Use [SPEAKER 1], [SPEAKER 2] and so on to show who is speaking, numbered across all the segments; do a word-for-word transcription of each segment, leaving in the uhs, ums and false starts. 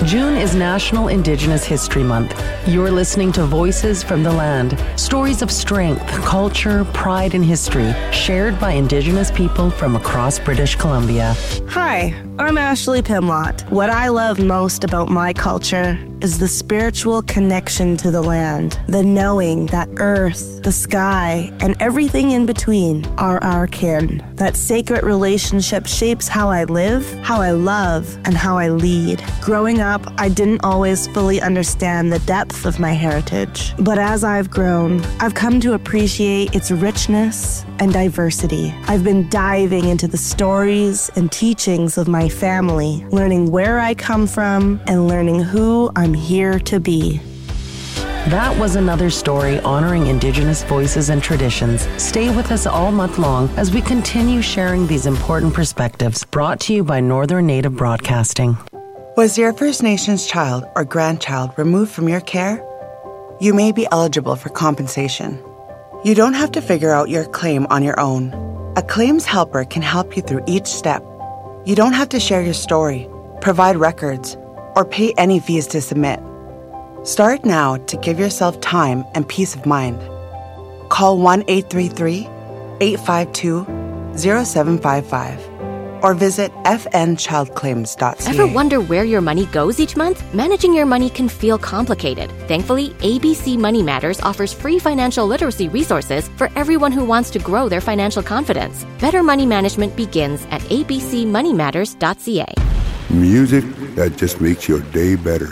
[SPEAKER 1] June is National Indigenous History Month. You're listening to Voices from the Land, stories of strength, culture, pride, and history shared by Indigenous people from across British Columbia.
[SPEAKER 2] Hi, I'm Ashley Pimlott. What I love most about my culture is the spiritual connection to the land, the knowing that earth, the sky, and everything in between are our kin. That sacred relationship shapes how I live, how I love, and how I lead. Growing up, I didn't always fully understand the depth of my heritage. But as I've grown, I've come to appreciate its richness and diversity. I've been diving into the stories and teachings of my family, learning where I come from and learning who I'm here to be.
[SPEAKER 1] That was another story honoring Indigenous voices and traditions. Stay with us all month long as we continue sharing these important perspectives, brought to you by Northern Native Broadcasting.
[SPEAKER 3] Was your First Nations child or grandchild removed from your care? You may be eligible for compensation. You don't have to figure out your claim on your own. A claims helper can help you through each step. You don't have to share your story, provide records, or pay any fees to submit. Start now to give yourself time and peace of mind. Call one eight three three, eight five two, zero seven five five or visit f n child claims dot c a.
[SPEAKER 4] Ever wonder where your money goes each month? Managing your money can feel complicated. Thankfully, A B C Money Matters offers free financial literacy resources for everyone who wants to grow their financial confidence. Better money management begins at a b c money matters dot c a.
[SPEAKER 5] Music that just makes your day better.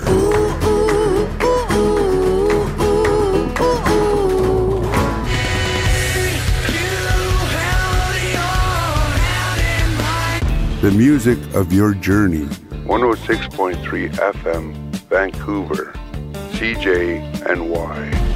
[SPEAKER 5] The music of your journey. one oh six point three F M, Vancouver, C J N Y.